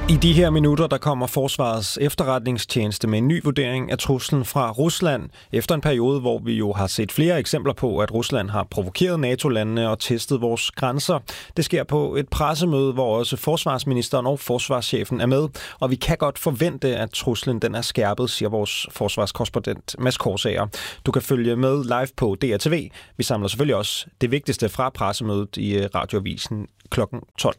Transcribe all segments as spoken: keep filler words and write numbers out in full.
I de her minutter, der kommer Forsvarets efterretningstjeneste med en ny vurdering af truslen fra Rusland, efter en periode, hvor vi jo har set flere eksempler på, at Rusland har provokeret NATO-landene og testet vores grænser. Det sker på et pressemøde, hvor også forsvarsministeren og forsvarschefen er med, og vi kan godt forvente, at truslen den er skærpet, siger vores forsvarskorrespondent Mads Korsager. Du kan følge med live på D R T V. Vi samler selvfølgelig også det vigtigste fra pressemødet i Radioavisen klokken tolv.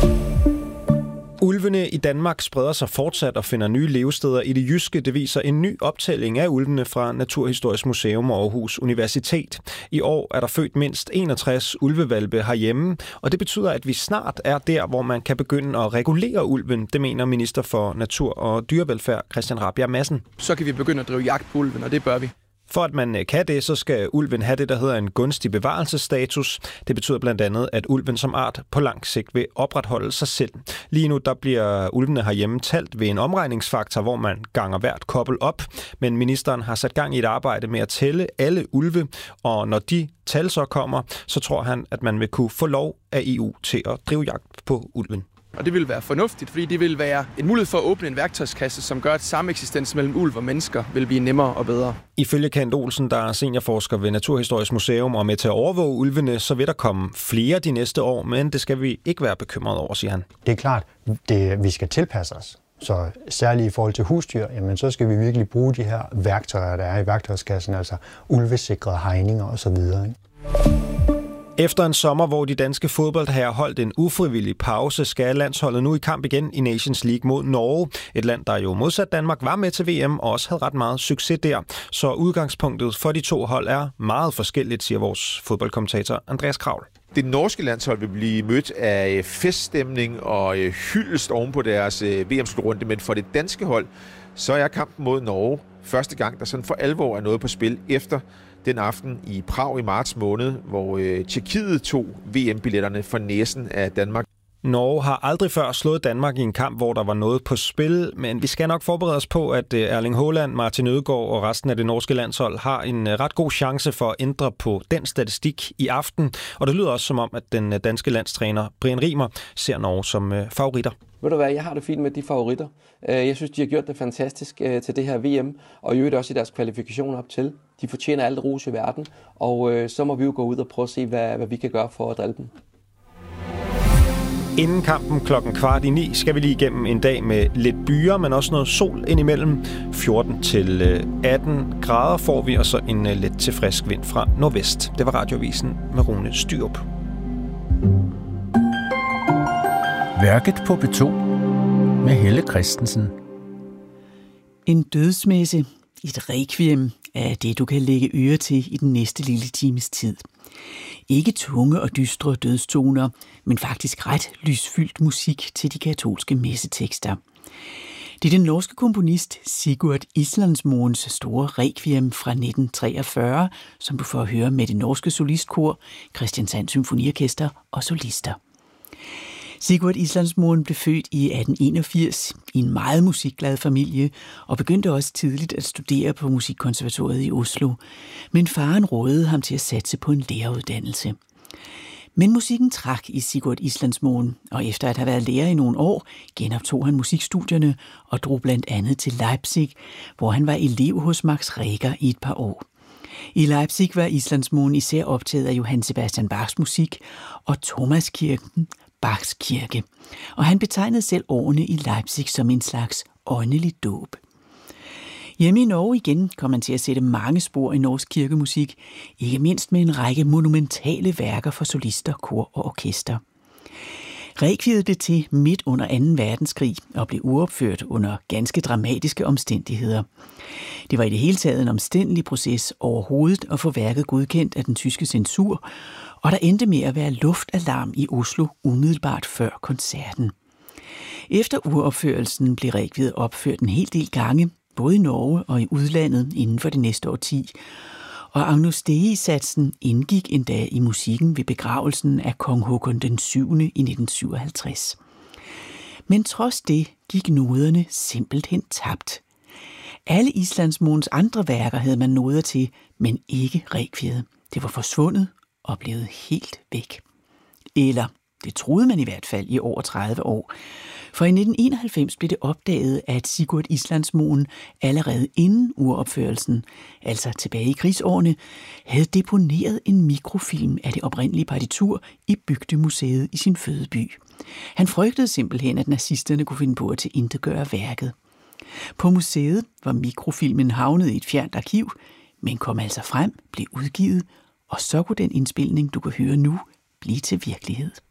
Ulvene i Danmark spreder sig fortsat og finder nye levesteder i det jyske. Det viser en ny optælling af ulvene fra Naturhistorisk Museum og Aarhus Universitet. I år er der født mindst enogtres ulvevalpe herhjemme, og det betyder, at vi snart er der, hvor man kan begynde at regulere ulven. Det mener minister for Natur og Dyrevelfærd Christian Rabjerg Madsen. Så kan vi begynde at drive jagt på ulven, og det bør vi. For at man kan det, så skal ulven have det, der hedder en gunstig bevarelsesstatus. Det betyder blandt andet, at ulven som art på lang sigt vil opretholde sig selv. Lige nu der bliver ulvene herhjemme talt ved en omregningsfaktor, hvor man ganger hvert kobbel op. Men ministeren har sat gang i et arbejde med at tælle alle ulve, og når de tal så kommer, så tror han, at man vil kunne få lov af E U til at drive jagt på ulven. Og det vil være fornuftigt, fordi det vil være en mulighed for at åbne en værktøjskasse, som gør, at sameksistens mellem ulv og mennesker vil blive nemmere og bedre. Ifølge Kent Olsen, der er seniorforsker ved Naturhistorisk Museum og med til at overvåge ulvene, så vil der komme flere de næste år, men det skal vi ikke være bekymrede over, siger han. Det er klart, det, vi skal tilpasse os. Så særligt i forhold til husdyr, jamen, så skal vi virkelig bruge de her værktøjer, der er i værktøjskassen, altså ulvesikrede hegninger osv. Efter en sommer, hvor de danske fodboldherrer holdt en ufrivillig pause, skal landsholdet nu i kamp igen i Nations League mod Norge. Et land, der jo modsat Danmark var med til V M og også havde ret meget succes der. Så udgangspunktet for de to hold er meget forskelligt, siger vores fodboldkommentator Andreas Kravl. Det norske landshold vil blive mødt af feststemning og hyldest oven på deres V M-slutrunde, men for det danske hold, så er kampen mod Norge første gang, der sådan for alvor er noget på spil efter den aften i Prag i marts måned, hvor øh, Tjekkiet tog V M-billetterne for næsen af Danmark. Norge har aldrig før slået Danmark i en kamp, hvor der var noget på spil, men vi skal nok forberede os på, at Erling Haaland, Martin Ødegaard og resten af det norske landshold har en ret god chance for at ændre på den statistik i aften. Og det lyder også som om, at den danske landstræner Brian Rimer ser Norge som favoritter. Ved du hvad, jeg har det fint med de favoritter. Jeg synes, de har gjort det fantastisk til det her V M, og i øvrigt også i deres kvalifikation op til. De fortjener alt ros i verden, og så må vi jo gå ud og prøve at se, hvad, hvad vi kan gøre for at drille dem. Inden kampen klokken kvart i ni skal vi lige igennem en dag med lidt byer, men også noget sol indimellem. fjorten til atten grader får vi, og så en let til frisk vind fra nordvest. Det var Radioavisen med Rune Styrup. Værket på B to med Helle Christensen. En dødsmesse, et requiem, er det, du kan lægge øre til i den næste lille times tid. Ikke tunge og dystre dødstoner, men faktisk ret lysfyldt musik til de katolske messetekster. Det er den norske komponist Sigurd Islandsmoens store requiem fra nitten treogfyrre, som du får høre med det norske solistkor, Kristiansand Symfoniorkester og solister. Sigurd Islandsmoen blev født i atten enogfirs i en meget musikglad familie og begyndte også tidligt at studere på Musikkonservatoriet i Oslo, men faren rådede ham til at satse på en læreruddannelse. Men musikken trak i Sigurd Islandsmoen, og efter at have været lærer i nogle år, genoptog han musikstudierne og drog blandt andet til Leipzig, hvor han var elev hos Max Reger i et par år. I Leipzig var Islandsmoen især optaget af Johann Sebastian Bachs musik og Thomaskirken, Bachs kirke, og han betegnede selv årene i Leipzig som en slags åndelig dåb. Hjemme i Norge igen kom man til at sætte mange spor i norsk kirkemusik, ikke mindst med en række monumentale værker for solister, kor og orkester. Requiem blev til midt under anden verdenskrig og blev uopført under ganske dramatiske omstændigheder. Det var i det hele taget en omstændelig proces overhovedet at få værket godkendt af den tyske censur, og der endte med at være luftalarm i Oslo umiddelbart før koncerten. Efter uropførelsen blev Requiem opført en hel del gange, både i Norge og i udlandet inden for det næste årti, og Agnus Dei-satsen indgik endda i musikken ved begravelsen af kong Håkon den syvende i nitten syvoghalvtreds. Men trods det gik noderne simpelthen tabt. Alle Islandsmoens andre værker havde man noder til, men ikke Requiem. Det var forsvundet og blevet helt væk. Eller, det troede man i hvert fald i over tredive år. For i nitten enoghalvfems blev det opdaget, at Sigurd Islandsmoen allerede inden uropførelsen, altså tilbage i krigsårene, havde deponeret en mikrofilm af det oprindelige partitur i Bygdemuseet i sin fødeby. Han frygtede simpelthen, at nazisterne kunne finde på at tilintetgøre værket. På museet var mikrofilmen havnet i et fjernt arkiv, men kom altså frem, blev udgivet, og så kunne den indspilning, du kan høre nu, blive til virkelighed.